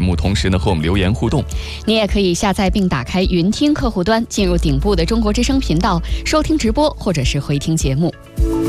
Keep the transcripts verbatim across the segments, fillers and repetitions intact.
目，同时呢和我们留言互动。 你也可以下载并打开云听客户端，进入顶部的中国之声频道，收听直播或者是回听节目。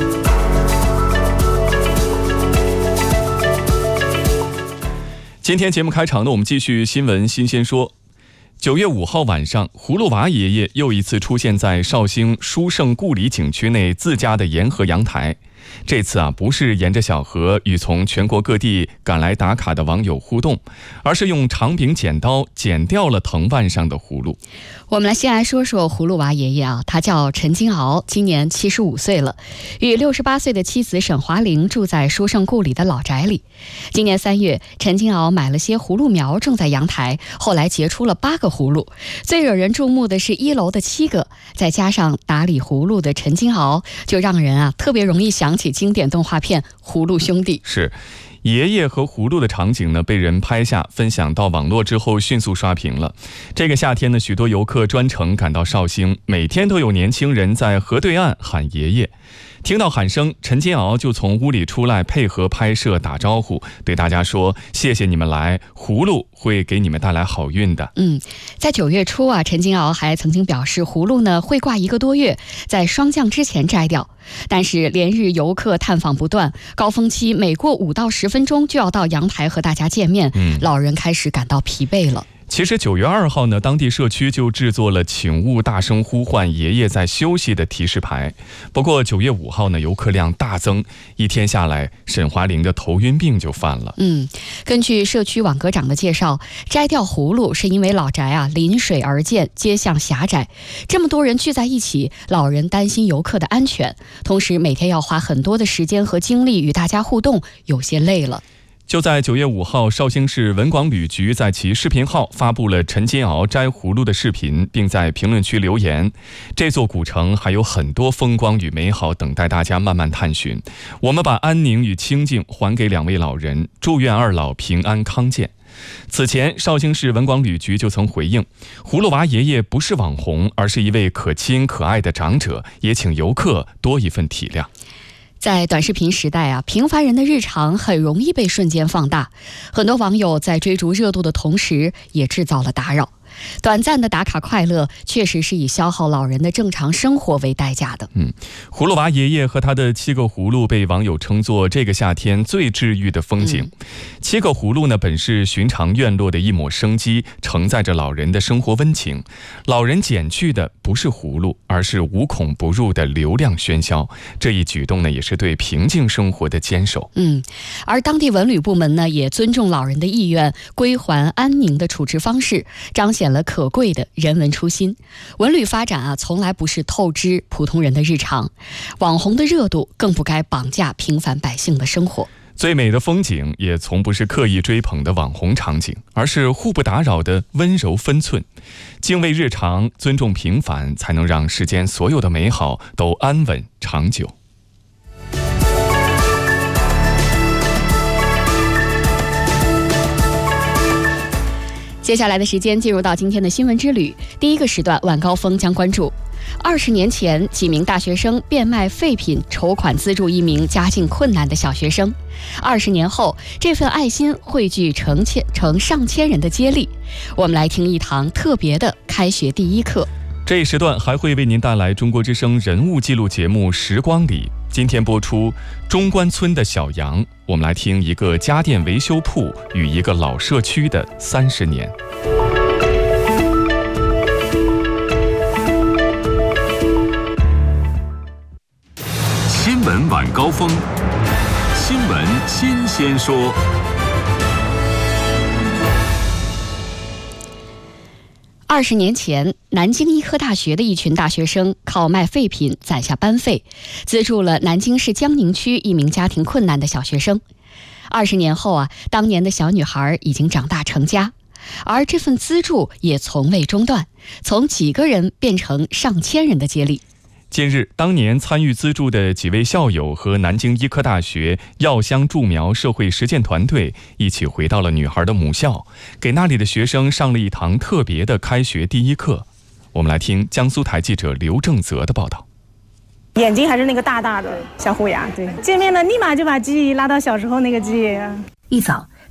今天节目开场呢，我们继续新闻新鲜说。九月五号晚上，葫芦娃爷爷又一次出现在绍兴书圣故里景区内自家的沿河阳台。这次啊，不是沿着小河与从全国各地赶来打卡的网友互动，而是用长柄剪刀剪掉了藤蔓上的葫芦。 我们来先来说说葫芦娃爷爷啊，他叫陈金鳌，今年七十五岁了，与六十八岁的妻子沈华玲住在书圣故里的老宅里。今年三月，陈金鳌买了些葫芦苗种在阳台，后来结出了八个葫芦。最惹人注目的是一楼的七个，再加上打理葫芦的陈金鳌，就让人啊特别容易想起经典动画片《葫芦兄弟》。 是。爷爷和葫芦的场景呢，被人拍下分享到网络之后迅速刷屏了。这个夏天呢，许多游客专程赶到绍兴，每天都有年轻人在河对岸喊爷爷。听到喊声，陈金鳌就从屋里出来配合拍摄打招呼，对大家说：谢谢你们来，葫芦会给你们带来好运的。 嗯，在九月初啊，陈金鳌还曾经表示，葫芦呢会挂一个多月，在霜降之前摘掉。但是连日游客探访不断，高峰期每过五到十分钟就要到阳台和大家见面，嗯、老人开始感到疲惫了。 其实九月二号呢，当地社区就制作了请勿大声呼唤爷爷在休息的提示牌。不过九月五号呢，游客量大增，一天下来，沈华玲的头晕病就犯了。 嗯，根据社区网格长的介绍，摘掉葫芦是因为老宅啊临水而建，街巷狭窄，这么多人聚在一起，老人担心游客的安全，同时每天要花很多的时间和精力与大家互动，有些累了。 就在九月五号，绍兴市文广旅局在其视频号发布了陈金鳌摘葫芦的视频，并在评论区留言：这座古城还有很多风光与美好等待大家慢慢探寻，我们把安宁与清静还给两位老人，祝愿二老平安康健。此前，绍兴市文广旅局就曾回应，葫芦娃爷爷不是网红，而是一位可亲可爱的长者，也请游客多一份体谅。 在短视频时代啊，平凡人的日常很容易被瞬间放大，很多网友在追逐热度的同时，也制造了打扰。短暂的打卡快乐，确实是以消耗老人的正常生活为代价的。 嗯，葫芦娃爷爷和他的七个葫芦被网友称作这个夏天最治愈的风景。嗯、七个葫芦呢，本是寻常院落的一抹生机，承载着老人的生活温情。老人减去的不是葫芦，而是无孔不入的流量喧嚣。这一举动呢，也是对平静生活的坚守。 嗯，而当地文旅部门呢，也尊重老人的意愿，归还安宁的处置方式，彰显了可贵的人文初心。文旅发展啊，从来不是透支普通人的日常，网红的热度更不该绑架平凡百姓的生活。 最美的风景也从不是刻意追捧的网红场景，而是互不打扰的温柔分寸。敬畏日常，尊重平凡，才能让世间所有的美好都安稳长久。 接下来的时间进入到今天的新闻之旅，第一个时段晚高峰将关注二十年前几名大学生变卖废品筹款资助一名家境困难的小学生，二十年后这份爱心汇聚成千成上千人的接力。我们来听一堂特别的开学第一课。 这一时段还会为您带来中国之声人物记录节目《时光里》，今天播出中关村的小杨。我们来听一个家电维修铺与一个老社区的三十年。 新闻晚高峰，新闻新鲜说。 二十年前，南京医科大学的一群大学生靠卖废品攒下班费，资助了南京市江宁区一名家庭困难的小学生。二十年后啊，当年的小女孩已经长大成家，而这份资助也从未中断，从几个人变成上千人的接力。 近日，当年参与资助的几位校友和南京医科大学药香助苗社会实践团队一起回到了女孩的母校，给那里的学生上了一堂特别的开学第一课。我们来听江苏台记者刘正泽的报道。 眼睛还是那个大大的小虎牙，对，见面了立马就把记忆拉到小时候那个记忆。 一早，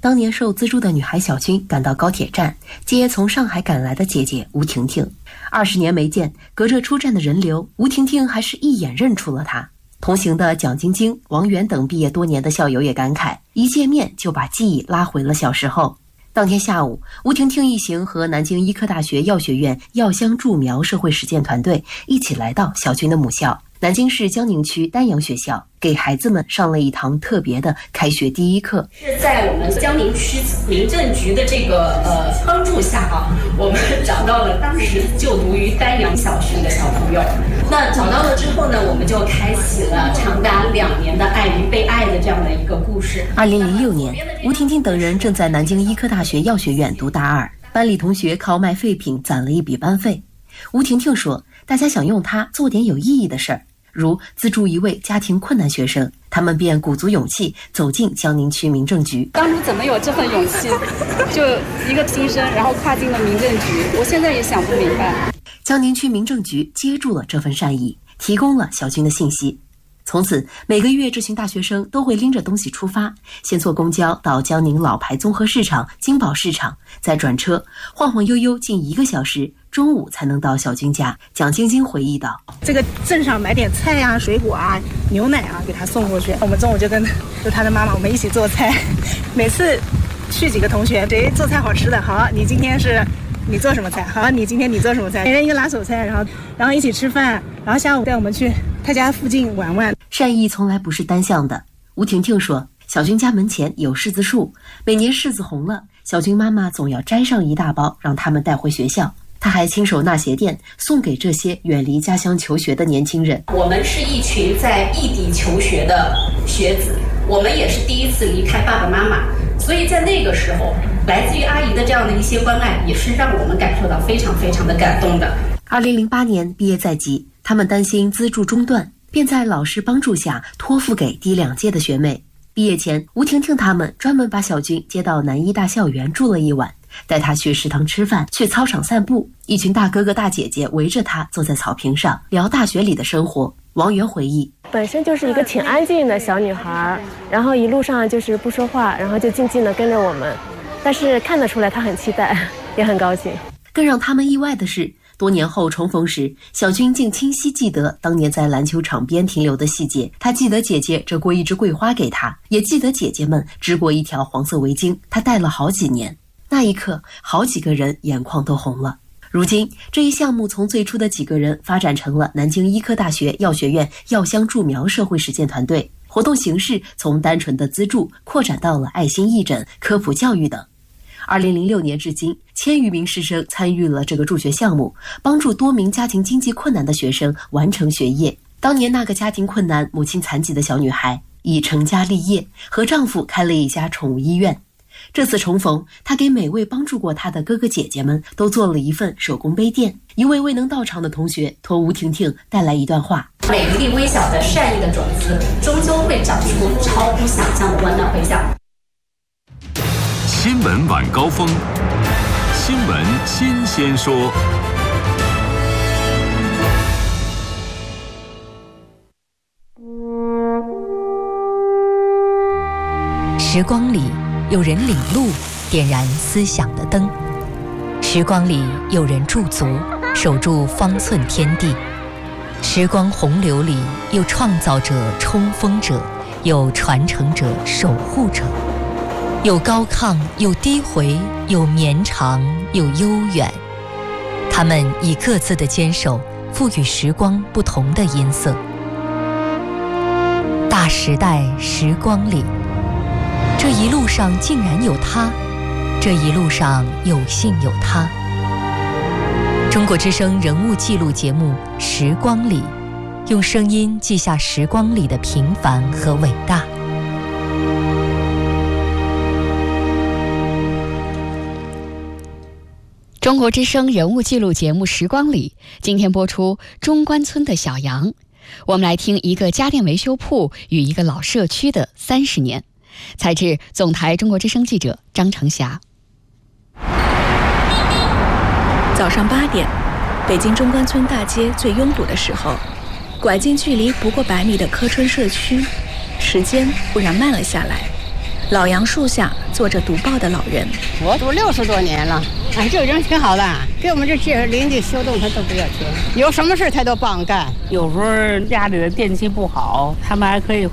当年受资助的女孩小军赶到高铁站，接从上海赶来的姐姐吴婷婷。二十年没见，隔着出站的人流，吴婷婷还是一眼认出了她。同行的蒋晶晶、王源等毕业多年的校友也感慨，一见面就把记忆拉回了小时候。当天下午，吴婷婷一行和南京医科大学药学院药香助苗社会实践团队一起来到小军的母校南京市江宁区丹阳学校，给孩子们上了一堂特别的开学第一课。 是在我们江宁区民政局的这个呃帮助下啊，我们找到了当时就读于丹阳小学的小朋友。那找到了之后呢，我们就开启了长达两年的爱与被爱的这样的一个故事。 二零零六年，吴婷婷等人正在南京医科大学药学院读大二，班里同学靠卖废品攒了一笔班费。吴婷婷说，大家想用它做点有意义的事儿，如资助一位家庭困难学生，他们便鼓足勇气走进江宁区民政局。 当初怎么有这份勇气，就一个新生，然后跨进了民政局，我现在也想不明白。 江宁区民政局接住了这份善意，提供了小军的信息。从此，每个月这群大学生都会拎着东西出发，先坐公交到江宁老牌综合市场、金宝市场，再转车，晃晃悠悠近一个小时，中午才能到小军家。蒋晶晶回忆道：“ 这个镇上买点菜啊、水果啊、牛奶啊，给他送过去。我们中午就跟就他的妈妈，我们一起做菜。每次去几个同学，谁做菜好吃的，好，你今天是。”你做什么菜？好，你今天你做什么菜？每人一个拿手菜，然后然后一起吃饭，然后下午带我们去他家附近玩玩。 善意从来不是单向的。吴婷婷说，小军家门前有柿子树，每年柿子红了，小军妈妈总要摘上一大包让他们带回学校。她还亲手纳鞋垫送给这些远离家乡求学的年轻人。 我们是一群在异地求学的学子，我们也是第一次离开爸爸妈妈，所以在那个时候，来自于阿姨的这样的一些关爱，也是让我们感受到非常非常的感动的。 二零零八年毕业在即，他们担心资助中断，便在老师帮助下托付给低两届的学妹。毕业前，吴婷婷他们专门把小军接到南医大校园住了一晚，带他去食堂吃饭，去操场散步。一群大哥哥大姐姐围着他坐在草坪上聊大学里的生活。王源回忆， 本身就是一个挺安静的小女孩，然后一路上就是不说话，然后就静静地跟着我们，但是看得出来她很期待，也很高兴。 更让他们意外的是，多年后重逢时，小军竟清晰记得当年在篮球场边停留的细节。他记得姐姐折过一支桂花给他，也记得姐姐们织过一条黄色围巾，他戴了好几年。那一刻，好几个人眼眶都红了。如今，这一项目从最初的几个人发展成了南京医科大学药学院药香助苗社会实践团队，活动形式从单纯的资助扩展到了爱心义诊、科普教育等。二零零六年至今，千余名师生参与了这个助学项目，帮助多名家庭经济困难的学生完成学业。当年那个家庭困难、母亲残疾的小女孩，已成家立业，和丈夫开了一家宠物医院。这次重逢，她给每位帮助过她的哥哥姐姐们都做了一份手工杯垫。一位未能到场的同学托吴婷婷带来一段话： 每一粒微小的善意的种子，终究会长出超乎想象的温暖回响。 新闻晚高峰，新闻新鲜说。 时光里有人领路，点燃思想的灯；时光里有人驻足，守住方寸天地；时光洪流里有创造者、冲锋者，有传承者、守护者，有高亢，有低回，有绵长，有悠远。他们以各自的坚守，赋予时光不同的音色。大时代时光里，这一路上竟然有他，这一路上有幸有他。中国之声人物记录节目《时光里》，用声音记下时光里的平凡和伟大。 中国之声人物记录节目《时光里》，今天播出中关村的小杨。我们来听一个家电维修铺与一个老社区的三十年。采自总台中国之声记者张成霞。 早上八点，北京中关村大街最拥堵的时候，拐进距离不过百米的柯春社区，时间忽然慢了下来。 老杨树下坐着读报的老人。 我读六十多年了，哎，这个人挺好的，给我们这这邻居修动他都不要钱，有什么事他都帮干。 有时候家里的电器不好，他们还可以